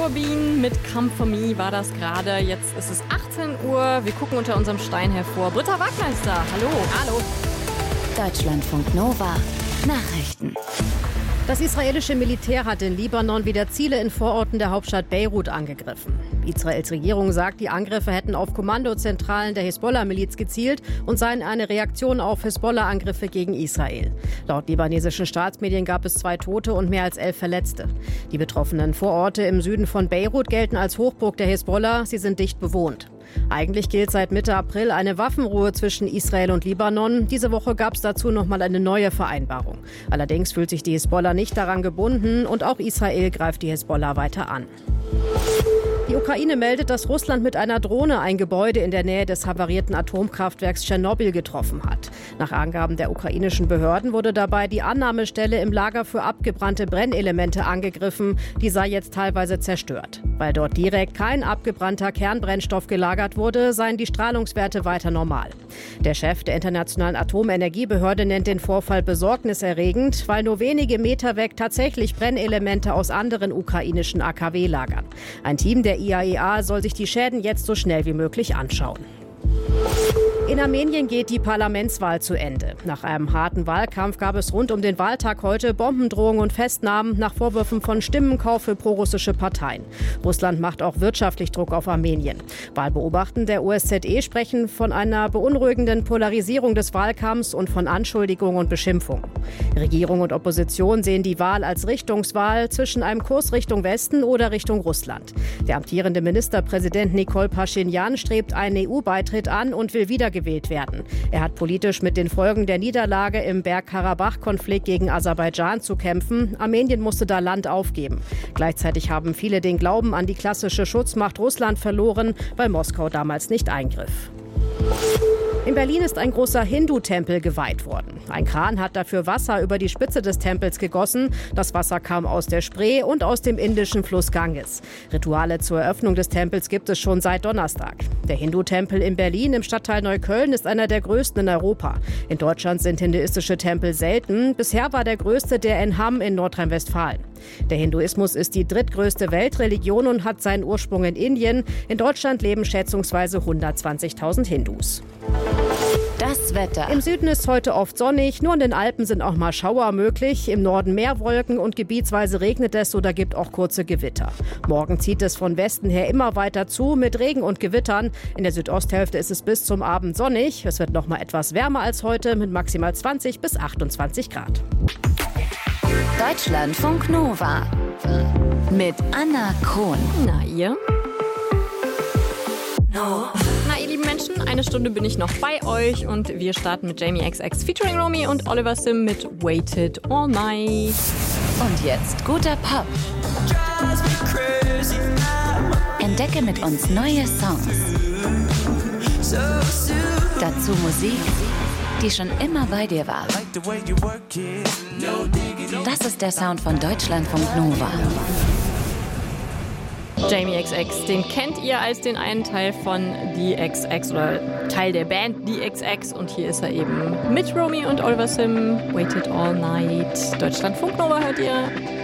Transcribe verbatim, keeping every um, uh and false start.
Cobain mit Come For Me war das gerade. Jetzt ist es achtzehn Uhr. Wir gucken unter unserem Stein hervor. Britta Wagner ist da. Hallo. Hallo. Deutschlandfunk Nova. Nachrichten. Das israelische Militär hat in Libanon wieder Ziele in Vororten der Hauptstadt Beirut angegriffen. Israels Regierung sagt, die Angriffe hätten auf Kommandozentralen der Hisbollah-Miliz gezielt und seien eine Reaktion auf Hisbollah-Angriffe gegen Israel. Laut libanesischen Staatsmedien gab es zwei Tote und mehr als elf Verletzte. Die betroffenen Vororte im Süden von Beirut gelten als Hochburg der Hisbollah. Sie sind dicht bewohnt. Eigentlich gilt seit Mitte April eine Waffenruhe zwischen Israel und Libanon. Diese Woche gab es dazu noch mal eine neue Vereinbarung. Allerdings fühlt sich die Hisbollah nicht daran gebunden und auch Israel greift die Hisbollah weiter an. Die Ukraine meldet, dass Russland mit einer Drohne ein Gebäude in der Nähe des havarierten Atomkraftwerks Tschernobyl getroffen hat. Nach Angaben der ukrainischen Behörden wurde dabei die Annahmestelle im Lager für abgebrannte Brennelemente angegriffen. Die sei jetzt teilweise zerstört. Weil dort direkt kein abgebrannter Kernbrennstoff gelagert wurde, seien die Strahlungswerte weiter normal. Der Chef der Internationalen Atomenergiebehörde nennt den Vorfall besorgniserregend, weil nur wenige Meter weg tatsächlich Brennelemente aus anderen ukrainischen A K W lagern. Ein Team der I A E A soll sich die Schäden jetzt so schnell wie möglich anschauen. In Armenien geht die Parlamentswahl zu Ende. Nach einem harten Wahlkampf gab es rund um den Wahltag heute Bombendrohungen und Festnahmen nach Vorwürfen von Stimmenkauf für prorussische Parteien. Russland macht auch wirtschaftlich Druck auf Armenien. Wahlbeobachter der O S Z E sprechen von einer beunruhigenden Polarisierung des Wahlkampfs und von Anschuldigungen und Beschimpfungen. Regierung und Opposition sehen die Wahl als Richtungswahl zwischen einem Kurs Richtung Westen oder Richtung Russland. Der amtierende Ministerpräsident Nikol Paschinjan strebt einen E U-Beitritt an und will wiedergewählt werden. Er hat politisch mit den Folgen der Niederlage im Bergkarabach-Konflikt gegen Aserbaidschan zu kämpfen. Armenien musste da Land aufgeben. Gleichzeitig haben viele den Glauben an die klassische Schutzmacht Russland verloren, weil Moskau damals nicht eingriff. In Berlin ist ein großer Hindu-Tempel geweiht worden. Ein Kran hat dafür Wasser über die Spitze des Tempels gegossen. Das Wasser kam aus der Spree und aus dem indischen Fluss Ganges. Rituale zur Eröffnung des Tempels gibt es schon seit Donnerstag. Der Hindu-Tempel in Berlin im Stadtteil Neukölln ist einer der größten in Europa. In Deutschland sind hinduistische Tempel selten. Bisher war der größte der in Hamm in Nordrhein-Westfalen. Der Hinduismus ist die drittgrößte Weltreligion und hat seinen Ursprung in Indien. In Deutschland leben schätzungsweise hundertzwanzigtausend Hindus. Das Wetter. Im Süden ist heute oft sonnig, nur in den Alpen sind auch mal Schauer möglich. Im Norden mehr Wolken und gebietsweise regnet es oder gibt auch kurze Gewitter. Morgen zieht es von Westen her immer weiter zu mit Regen und Gewittern. In der Südosthälfte ist es bis zum Abend sonnig. Es wird noch mal etwas wärmer als heute mit maximal zwanzig bis achtundzwanzig Grad. Deutschlandfunk Nova mit Anna Krohn. Na ihr? No. Na ihr lieben Menschen, eine Stunde bin ich noch bei euch und wir starten mit Jamie X X featuring Romy und Oliver Sim mit Waited All Night. Und jetzt guter Pop. Entdecke mit uns neue Songs. Dazu Musik, die schon immer bei dir war. Das ist der Sound von Deutschlandfunk Nova. Jamie X X, den kennt ihr als den einen Teil von D X X oder Teil der Band D X X und hier ist er eben mit Romy und Oliver Sim, Waited All Night. Deutschlandfunk Nova hört ihr.